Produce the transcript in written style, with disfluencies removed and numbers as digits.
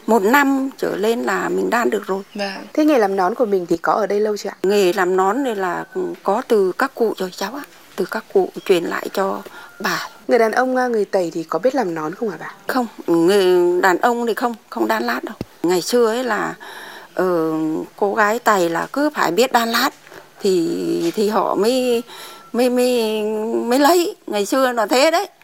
1 năm trở lên là mình đan được rồi. Thế nghề làm nón của mình thì có ở đây lâu chưa ạ? Nghề làm nón này là có từ các cụ rồi cháu ạ. Từ các cụ truyền lại cho bà. Người đàn ông, người Tây thì có biết làm nón không hả bà? Không, người đàn ông thì không đan lát đâu. Ngày xưa ấy là cô gái Tày là cứ phải biết đan lát thì họ mới lấy. Ngày xưa là thế đấy.